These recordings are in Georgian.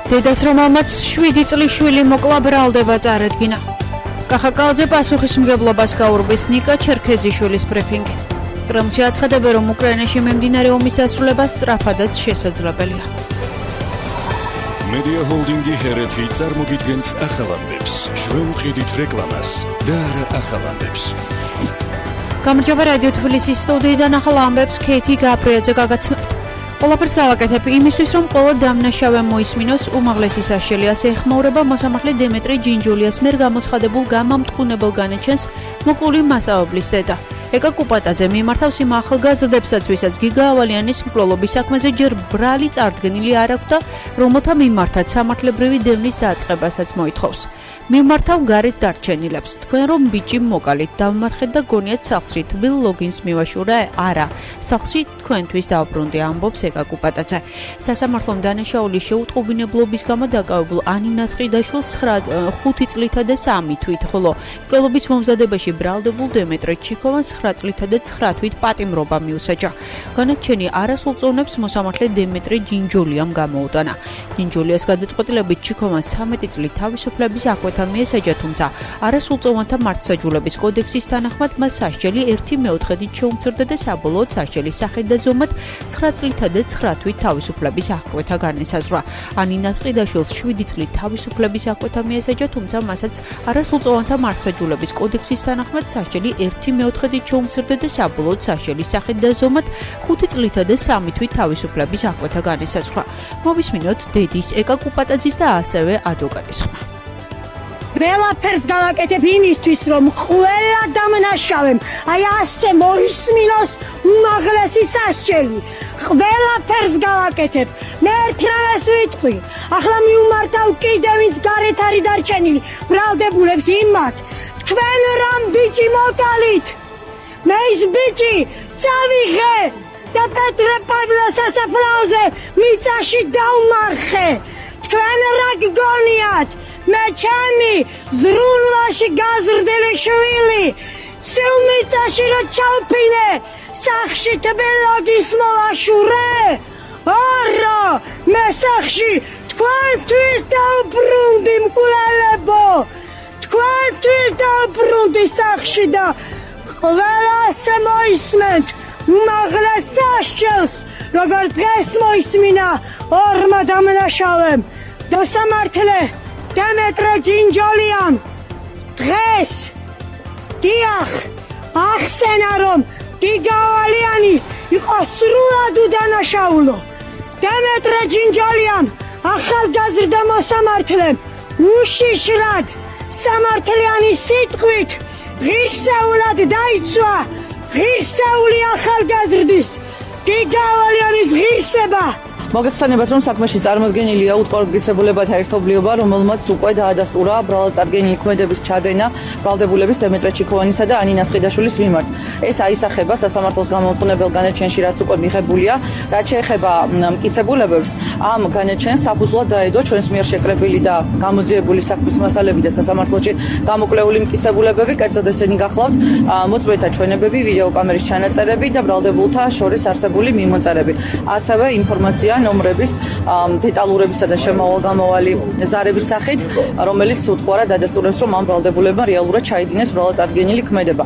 დედას რომელმაც 7 წლის შვილი მოკლა ბრალდება წარედგინა. კახაკალძე პასუხისმგებლობას გაურბის ნიკა ჩერქეზიშვილის ბრიფინგი. კრემლში აცხადებენ, რომ უკრაინაში მიმდინარე ომის დასრულება სწრაფადაც შესაძლებელია. Media Holdingi ჰერეთი წარმოგიდგენთ ახალამდებს, შვენყიდით რეკლამას და არა ახალამდებს. გამარჯობა რადიო თბილისის სტუდიიდან ახალ ამბებს ქეთი გაბრიაძე გაგაცნობთ. ყველაფერს გავაკეთებ იმისთვის, რომ ყველა დამნაშავე მოისმინოს უმაღლესი საშელი. ასე ეხმაურება მოსამართლე დემეტრე ჯინჯულიას მიერ გამოცხადებულ გამამტყუნებელ განაჩენს მოკლული მასწავლებლის დედა. ეკა კუპატაძე მიმართავს იმ ახალგაზრდებსაც, ვისაც გიგა ავალიანის მკვლელობის საქმეზე ჯერ ბრალი წარდგენილი არ აქვს და რომელთა მიმართაც სამართლებრივი დევნის დაწყებასაც მოითხოვს. მიმართავ გარეთ დარჩენილებს, თქვენ რომ ბიჭი მოკალით დავმარხეთ და გონიათ სახლში თბილ ლოგინს მივაშურა, არა, სახლში თქვენთვის დავბრუნდი, ამბობს ეკა კუპატაძე. სასამართლომ დანაშაულის შეუტყობინებლობის გამო დაკავებულ ანინას ყიდაშვილს 5 წლითა და 3 თვით, ხოლო მკვლელობის მომზადებაში ბრალდებულ დემეტრე ჩიქოვანს 9 წლითა და 9 თვით პატიმრობა მიუსაჯა. განაჩენი არასრულწლოვნებს მოსამართლე დემეტრე ჯინჯულიამ გამოუტანა. ჯინჯულიას გადაწყვეტილებით ჩიქოვანს 13 წლით თავისუფლების აკვეთა მიესაჯა, თუმცა არასრულწლოვანთა მართლმსაჯულების კოდექსის თანახმად მას სასჯელი 1/4-ით შეუმცირდა და საბოლოოდ სასჯელის სახით და ზომად 9 წლითა და 9 თვით თავისუფლების აკვეთა განესაზღვრა. ანინას ყიდაშვილს 7 წლით თავისუფლების აკვეთა მიესაჯა, თუმცა მასაც არასრულწლოვანთა მართლმსაჯულების კოდექსის თანახმად სასჯელი 1/4-ით შეუმცირდა და საბოლოოდ სასჯელის სახით და ზომად 5 წლითა და 3 თვით თავისუფლების აკვეთა განესაზღვრა. მოვისმინოთ დედის ეკა კუპატაძის და ასევე ადვოკატის ხმა. ყველაფერს გავაკეთებ იმისთვის, რომ ყველა დამნაშავემ აი ასე მოისმინოს უმაღლესი სასჯელი. ყველაფერს გავაკეთებ. მე ერთ რამეს ვიტყვი. ახლა მიუმართავ კიდევ ვინც გარეთ არის დარჩენილი, ბრალდებულებს იმათ. თქვენ რამ ბიჭი მოკალით? მე ის ბიჭი წავიღე და პეტრე პავლეს სასაფლაოზე მიწაში დავმარხე. თქვენ რა გგონიათ? მე ჩემი ზრუნვაში გაზრდილი შვილი ცილმიწაში რა ჩავფინე, სახში თბილოგის მოვაშურე? არა, მე სახში თქვენთვის დავბრუნდი მკვლელებო, თქვენთვის დავბრუნდი სახში და ყველას მოისმენთ უმაღლეს სასჯელს, როგორ დღეს მოისმინა ორმა დამნაშავემ. მოსამართლე დემეტრე ჯინჯულიამ დღეს დიახ ახსენა, რომ გიგა ავალიანი იყო სრულად უდანაშაულო. დემეტრე ჯინჯულიამ ახალგაზრდა მოსამართლემ უშიშრად სამართლიანი სიტყვით ღირსეულად დაიცვა ღირსეული ახალგაზრდის გიგა ავალიანის ღირსება. მოგეხსენებათ, რომ საქმეში წარმოდგენილია უტყორგიცებულებათა ერთობლიობა, რომელმაც უკვე დაადასტურა ბრალწარგენილი ქმედების ჩადენა ბრალდებულების დემეტრე ჩიქოვანისა და ანინას ყიდაშვილის მიმართ. ეს აისახება სასამართლოს გამომტყუნებელ განაჩენში, რაც უკვე მიღებულია. რაც შეეხება მტკიცებულებებს, ამ განაჩენს საფუძვლად დაედო ჩვენს მიერ შეკრებილი და გამოძიებული საქმის მასალები და სასამართლოში გამოკვლეული მტკიცებულებები, კერძოდ ესენი გახლავთ მოწმეთა ჩვენებები, ვიდეოკამერის ჩანაწერები და ბრალდებულთა შორის არსებული მიმოწერები. ასევე ინფორმაცია ნომრების დეტალურებისა და შემავალ-გამავალი ზარების სახით, რომელიც უთყვა დადასტურებს, რომ ამ ბრალდებულებმა რეალურად ჩაიდინეს ბრალწარგენილი ქმედება.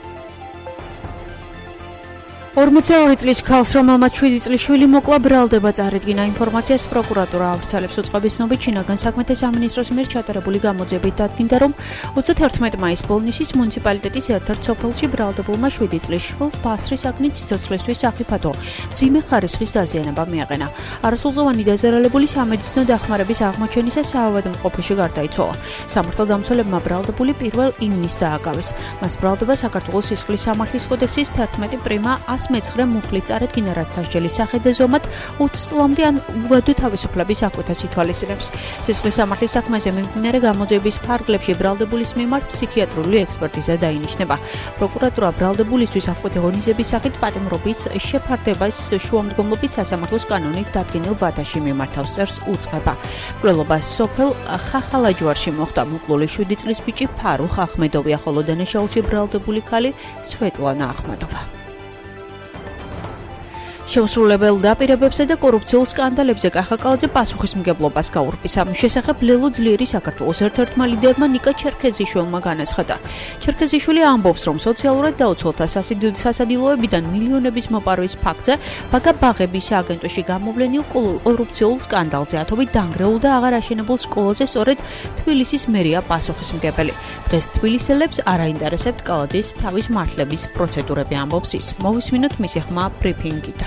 42 წლის ქალს, რომელმაც 7 წლის შვილი მოკლა, ბრალდება წარედგინა. ინფორმაციას პროკურატურა ავრცელებს. უწყების ცნობით, შინაგან საქმეთა სამინისტროს მიერ ჩატარებული გამოძიებით დადგინდა, რომ 31 მაისს ბოლნისის მუნიციპალიტეტის ერთ-ერთ სოფელში ბრალდებულმა 7 წლის შვილს ბასრის აგნით სიცოცხლისთვის საფრთხო მძიმე ხარისხის დაზიანება მიაყენა. არასრულწლოვანი დაზარალებული სამედიცინო დახმარების აღმოჩენისას საავადმყოფოში გარდაიცვალა. სამართალდამცველებმა ბრალდებული 1 ივნისს დააკავეს. მას ბრალდება საქართველოს სისხლის სამართლის კოდექსის 11 პრიმა 109 მუხლით წარედგინა, რაც სასჯელის სახით და ზომად 20 წლამდე ან უბადო თავისუფლების აკვეთას ითვალისწინებს. სისხლის სამართლის საქმეზე მიმდინარე გამოძიების ფარგლებში ბრალდებულის მიმართ ფსიქიატრული ექსპერტიზა დაინიშნება. პროკურატურა ბრალდებულისთვის აკვეთე ღონისძიების სახით პატიმრობის შეფარდებას შუამდგომლობით სასამართლოს კანონით დადგენილ ვადაში მიმართავს, წერს უწყება. მკვლელობა სოფელ ხახალაჯვარში მოხდა. მოკლული 7 წლის ბიჭი ფარუხ ახმედოვია, ხოლო დანაშაულში ბრალდებული ქალი სვეტლანა ახმედოვა. შეუსრულებელ დაპირებებსა და კორუფციულ სკანდალებზე კახაკალაძე პასუხისმგებლობას გაურბის. ამის შესახებ ლელო ძლიერი საქართველოს ერთ-ერთმა ლიდერმა ნიკა ჩერქეზიშვილმა განაცხადა. ჩერქეზიშვილი ამბობს, რომ სოციალურად დაუცველთა სასადილოებიდან მილიონების მოპარვის ფაქტზე ბაგა-ბაღების სააგენტოში გამოვლენილ კორუფციულ სკანდალზე ათობით დანგრეულ და აღარ აშენებულ სკოლაზე სწორედ თბილისის მერია პასუხისმგებელი. დღეს თბილისელებს არ აინტერესებთ კალაძის თავის მართლების პროცედურები, ამბობს ის. მოვისმინოთ მისი ხმა ბრიფინგიდან.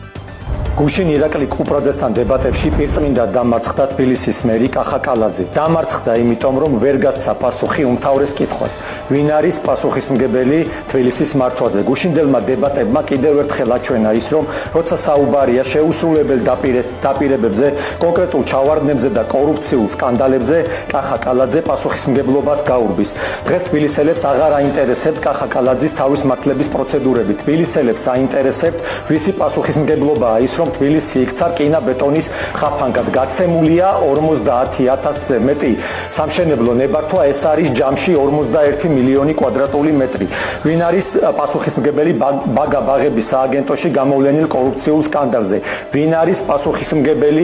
გუშინ ირაკლი კუპრაძესთან დებატებში პირწმინდა დამარცხდა თბილისის მერი კახაკალაძე. დამარცხდა იმიტომ, რომ ვერ გასცა პასუხი უმთავრეს კითხვას. ვინ არის პასუხისმგებელი თბილისის მართვაზე? გუშინდელმა დებატებმა კიდევ ერთხელ აჩვენა ის, რომ როცა საუბარია შეუსრულებელ დაპირებებზე, კონკრეტულ ჩავარდნებზე და კორუფციულ სკანდალებზე, კახაკალაძე პასუხისმგებლობას გაურბის. დღეს თბილისელებს აღარ აინტერესებთ კახაკალაძის თავის მართლების პროცედურები. თბილისელებს აინტერესებთ ვისი პასუხისმგებლობაა ის, რომ თბილისი იქცა რკინა-ბეტონის ხაფანგად. გაცემულია 50,000-ზე მეტი სამშენებლო ნებართვა, ეს არის ჯამში 41 მილიონი კვადრატული მეტრი. ვინ არის პასუხისმგებელი ბაგა-ბაღების სააგენტოში გამოვლენილ კორუფციულ სკანდალზე? ვინ არის პასუხისმგებელი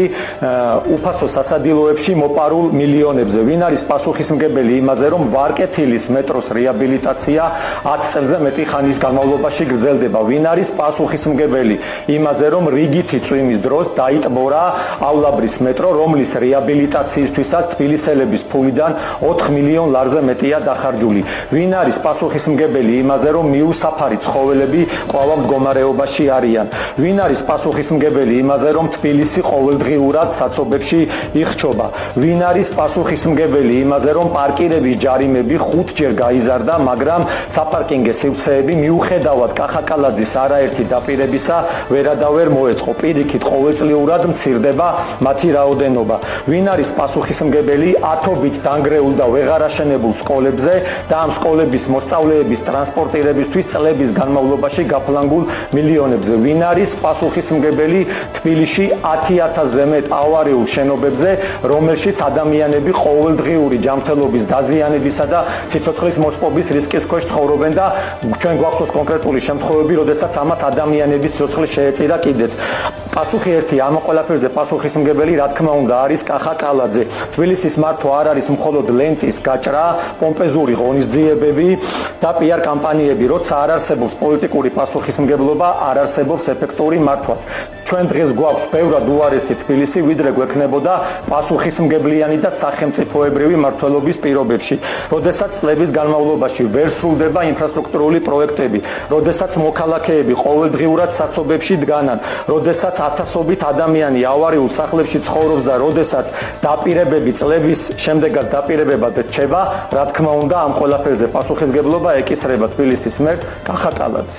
უფასო სასადილოებში მოპარულ მილიონებზე? ვინ არის პასუხისმგებელი იმაზე, რომ ვარკეთილის მეტროს რეაბილიტაცია 10 წელზე მეტი ხანის განმავლობაში გრძელდება? ვინ არის პასუხისმგებელი იმაზე, რომ რიგითი წვიმის დროს დაიტბორაავლაბრის მეტრო, რომლის რეაბილიტაციისთვისაც თბილისელების ფულიდან 4 მილიონ ლარზე მეტია დახარჯული? ვინ არის პასუხისმგებელი იმაზე, რომ მიუსაფარი ცხოველები ყველა მდგომარეობაში არიან? ვინ არის პასუხისმგებელი იმაზე, რომ თბილისი ყოველდღიურად საცობებში იხრჩობა? ვინ არის პასუხისმგებელი იმაზე, რომ პარკირების ჯარიმები 5-ჯერ გაიზარდა, მაგრამ საპარკინგო სივრცეები მიუხედავად კახაკალაძის არაერთი დაპირებისა ვერადავერ მოეწყო. პირიქით ყოველწლიურად მცირდება მათი რაოდენობა. ვინ არის პასუხისმგებელი ათობით დანგრეულ და ვეღარ აშენებულ სკოლებზე და ამ სკოლების მოსწავლეების ტრანსპორტირებისთვის წლების განმავლობაში გაფლანგულ მილიონებზე? ვინ არის პასუხისმგებელი თბილისში 10,000-ზე მეტ ავარიულ შენობებზე, რომელშიც ადამიანები ყოველდღიური ჯანმრთელობის დაზიანებისა და სიცოცხლის მოსპობის რისკის ქვეშ ცხოვრობენ და ჩვენ გვახსოვს კონკრეტული შემთხვევები, როდესაც ამას ადამიანების სიცოცხლე შეეწირა კიდეც. პასუხი ერთი ამ ყველაფერზე პასუხისმგებელი რა თქმა უნდა არის კახაკალაძე. თბილისის მართვა არ არის მხოლოდ ლენტის გაჭრა, პომპეზური ღონისძიებები და პიარ კამპანიები. როცა არ არსებობს პოლიტიკური პასუხისმგებლობა, არ არსებობს ეფექტური მართვაც. ჩვენ დღეს გვაქვს ბევრად უარესი თბილისი, ვიდრე გვექნებოდა პასუხისმგებლიანი და სახელმწიფოებრივი მმართველობის პირობებში. როდესაც წლების განმავლობაში ვერ სრულდება ინფრასტრუქტურული პროექტები, როდესაც მოქალაქეები ყოველდღიურად საცობებში დგანან, როდესაც ათასობით ადამიანი ავარიულ სახლებში ცხოვრობს და როდესაც დაპირებები წლების შემდეგაც დაპირებებად რჩება, რა თქმა უნდა ამ ყველაფერზე პასუხისმგებლობა ეკისრება თბილისის მერს კახაკალაძეს.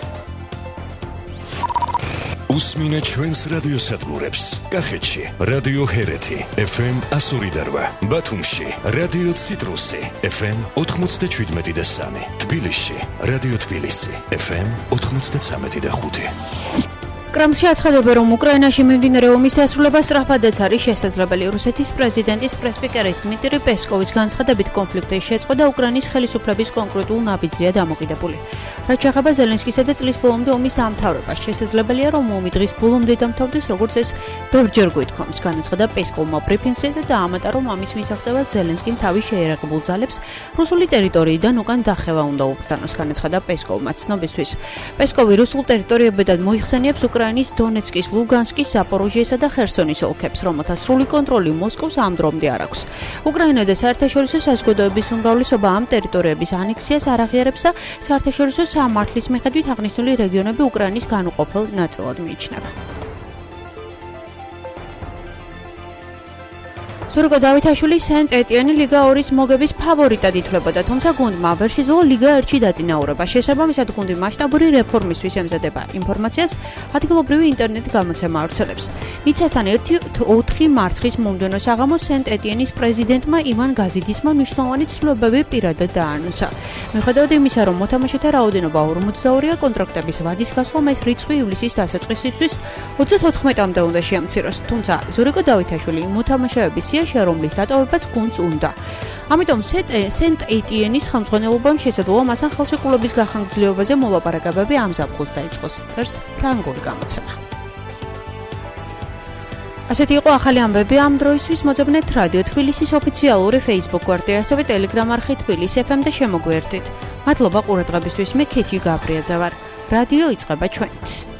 უსმინეთ ჩვენს რადიოსადგურებს. კახეთში რადიო ჰერეთი FM 102, ბათუმში რადიო ციტრუსი FM 97.3, თბილისში რადიო თბილისი FM 93.5. კრემლში აცხადებენ, რომ უკრაინაში მიმდინარე ომის დასრულება სწრაფადაც არის შესაძლებელი. რუსეთის პრეზიდენტის პრესპიკერის დმიტრი პესკოვის განცხადებით, კონფლიქტის შეწყვეტა უკრაინის ხელისუფლების კონკრეტულ ნაბიჯზეა დამოკიდებული. რაც შეეხება ზელენსკისა და წლის ბოლომდე ომის დამთავრებას, შესაძლებელია, რომ ომი დღის ბოლომდე დამთავრდეს, როგორც ეს ბევრჯერ გვითქვამს. განაცხადა პესკოვმა ბრიფინგზე და დაამატა, რომ ამის მისაღწევად ზელენსკიმ თავის შეერაგებულ ძალებს რუსული ტერიტორიიდან უკან დახევა უნდა უბრძანოს. განაცხადა პესკოვმა. ცნობისთვის, პესკოვი რუსულ ტერიტორიებიდან მოიხსენიებს უკრაინის დონეცკის, ლუგანსკის, ზაპოროჟიესა და ხერსონის ოლქებს, რომელთა სრული კონტროლი მოსკოვს ამ დრომდე არ აქვს. უკრაინა და საერთაშორისო საზოგადოების უმრავლესობა ამ ტერიტორიების ანექსიას არ აღიარებს და საერთაშორისო სამართლის მიხედვით აღნიშნული რეგიონები უკრაინის განუყოფელ ნაწილად მიიჩნევა. სურიკო დავითაშვილი სენტ-ეტიენი ლიგა 2-ის მოგების ფავორიტად ითვლებოდა, თუმცა გუნდმა ვერ შეძლო ლიგა 1-ში დაწინაურება. შესაბამისად, გუნდი მასშტაბური რეფორმისთვის ემზადება. ინფორმაციას ადგილობრივი ინტერნეტი გამოცემა ავრცელებს. ნიცასთან 1-4 მარცხის მომდევნო საღამოს სენტ-ეტიენის პრეზიდენტმა ივან გაზიდისმა მნიშვნელოვანი ცვლილებები პირადად დაანონსა. მიუხედავად იმისა, რომ მოთამაშეთა რაოდენობა 42-ია, კონტრაქტების ვადის გასვლამ ეს რიცხვი ივლისის დასაწყისისთვის 34-მდე უნდა შეამციროს. თუმცა სურიკო დავითაშვილი მოთამაშეების სიაში, რომლის დატოვებაც გუნდს უნდა. ამიტომ სენტ-ეტიენის ხელმძღვანელობამ შესაძლოა მასთან ხელშეკრულების გახანგრძლივებაზე მოლაპარაკებები ამ ზაფხულს დაიწყოს, წერს ფრანგული გამოცემა. ასეთი იყო ახალი ამბები ამ დროისთვის. მოძებნეთ რადიო თბილისის ოფიციალური Facebook გვერდი, ასევე Telegram არხი თბილისი FM და შემოგვიერთდით. მადლობა ყურადღებისთვის. მე ქეთი გაბრიაძე ვარ. რადიო იწყება ჩვენით.